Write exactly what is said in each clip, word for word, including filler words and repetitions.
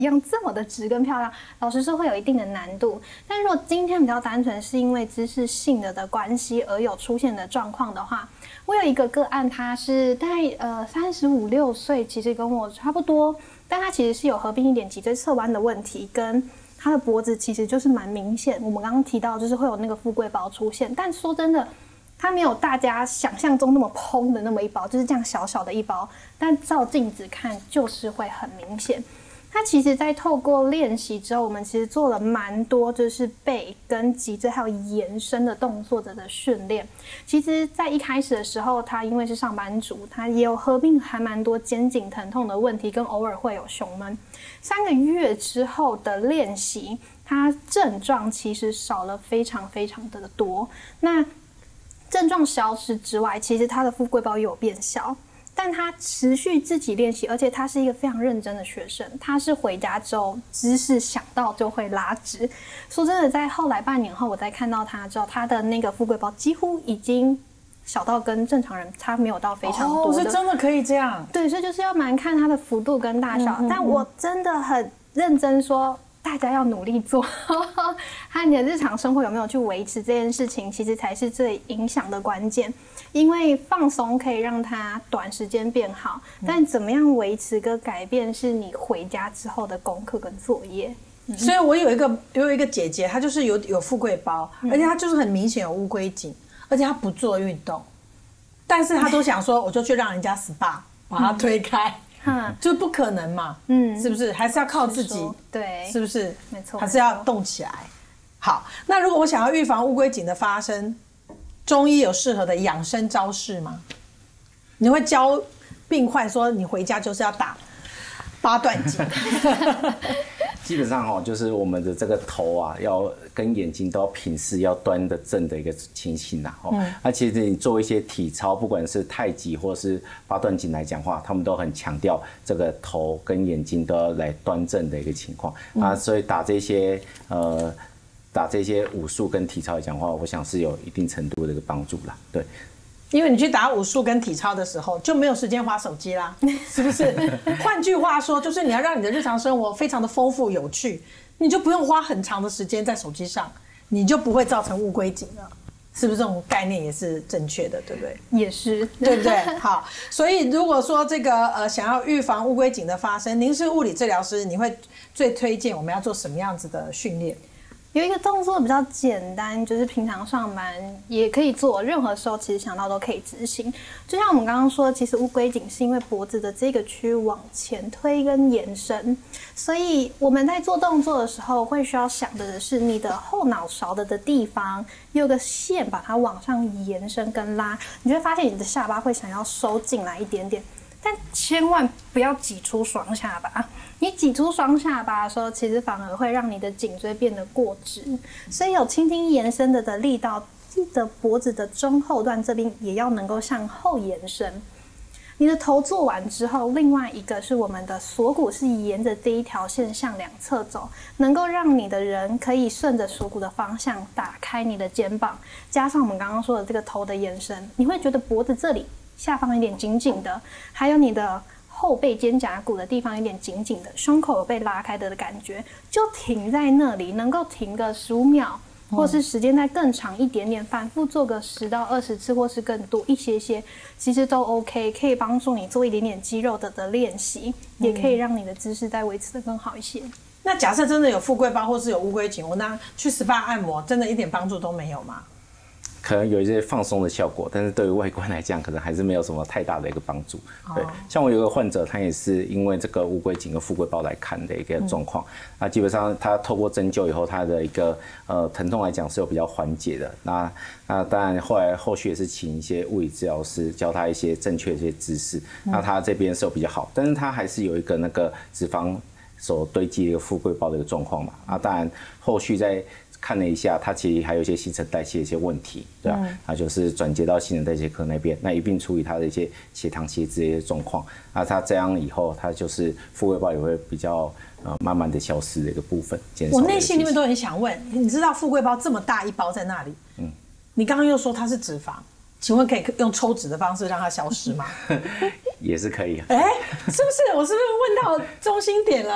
一样这么的直跟漂亮，老实说会有一定的难度。但如果今天比较单纯是因为姿势性的的关系而有出现的状况的话，我有一个个案，他是大概呃三十五六岁，其实跟我差不多，但他其实是有合并一点脊椎侧弯的问题，跟他的脖子其实就是蛮明显。我们刚刚提到就是会有那个富贵包出现，但说真的，它没有大家想象中那么蓬的那么一包，就是这样小小的一包，但照镜子看就是会很明显。它其实在透过练习之后，我们其实做了蛮多就是背跟脊椎还有延伸的动作者的训练。其实在一开始的时候，他因为是上班族，他也有合并还蛮多肩颈疼痛的问题，跟偶尔会有胸闷。三个月之后的练习，他症状其实少了非常非常的多。那症状消失之外，其实他的富贵包也有变小。但他持续自己练习，而且他是一个非常认真的学生。他是回家之后姿势想到就会拉直。说真的，在后来半年后，我再看到他之后，他的那个富贵包几乎已经小到跟正常人差没有到非常多的。 哦，是真的可以这样？ 对，所以就是要蛮看他的幅度跟大小。嗯嗯嗯，但我真的很认真说，大家要努力做，和你的日常生活有没有去维持这件事情，其实才是最影响的关键。因为放松可以让它短时间变好，但怎么样维持跟改变是你回家之后的功课跟作业。 嗯、所以我有一个有一个姐姐，她就是有有富贵包，而且她就是很明显有乌龟颈，而且她不做运动，但是她都想说，我就去让人家 S P A 把它推开。嗯，就不可能嘛，嗯，是不是？还是要靠自己， 对， 是不是？ 没错， 还是要动起来。好，那如果我想要预防乌龟颈的发生，中医有适合的养生招式吗？你会教病患说，你回家就是要打八段锦。 基本上哦，就是我们的这个头啊，要跟眼睛都要平视，要端得正的一个情形啦。哦，嗯、那其实你做一些体操，不管是太极或是八段锦来讲话，他们都很强调这个头跟眼睛都要来端正的一个情况、嗯、啊，所以打这些呃打这些武术跟体操来讲话，我想是有一定程度的一个帮助啦。对。 因为你去打武术跟体操的时候，就没有时间滑手机啦，是不是？换句话说，就是你要让你的日常生活非常的丰富有趣，你就不用花很长的时间在手机上，你就不会造成乌龟颈了，是不是？这种概念也是正确的，对不对？ 也是， 对不对？好，所以如果说这个呃想要预防乌龟颈的发生，您是物理治疗师，你会最推荐我们要做什么样子的训练？ 有一个动作比较简单，就是平常上班也可以做，任何时候其实想到都可以执行。就像我们刚刚说，其实乌龟颈是因为脖子的这个区域往前推跟延伸，所以我们在做动作的时候会需要想的是你的后脑勺的的地方有个线把它往上延伸跟拉，你就会发现你的下巴会想要收进来一点点，但千万不要挤出双下巴。你挤出双下巴的时候，其实反而会让你的颈椎变得过直，所以有轻轻延伸的的力道，记得脖子的中后段这边也要能够向后延伸。你的头做完之后，另外一个是我们的锁骨是沿着这一条线向两侧走，能够让你的人可以顺着锁骨的方向打开你的肩膀，加上我们刚刚说的这个头的延伸，你会觉得脖子这里下方有点紧紧的，还有你的后背肩胛骨的地方有点紧紧的，胸口有被拉开的感觉，就停在那里，能够停个十五秒，或是时间再更长一点点，反复做个十到二十次，或是更多一些些，其实都 OK， 可以帮助你做一点点肌肉的的练习，也可以让你的姿势再维持得更好一些。 那假设真的有富贵包或是有乌龟颈，我那去 S P A 按摩，真的一点帮助都没有吗？ 可能有一些放松的效果，但是对于外观来讲，可能还是没有什么太大的一个帮助。对，像我有个患者，他也是因为这个乌龟颈跟富贵包来看的一个状况。嗯、那基本上他透过针灸以后，他的一个呃疼痛来讲是有比较缓解的。那那当然后来后续也是请一些物理治疗师教他一些正确的一些姿势。嗯、那他这边是有比较好，但是他还是有一个那个脂肪所堆积的一个富贵包的一个状况嘛。啊，当然后续在看了一下，它其实还有一些新陈代谢的一些问题，对吧、啊？那、嗯、就是转接到新陈代谢科那边，那一并处理它的一些血糖、血脂的一些状况。那它这样以后，它就是富贵包也会比较呃慢慢的消失的一个部分。 我内心里面都很想问，你知道富贵包这么大一包在那里，嗯，你刚刚又说它是脂肪，请问可以用抽脂的方式让它消失吗？ 也是可以。 哎、欸，是不是？我是不是问到中心点了？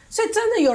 所以真的有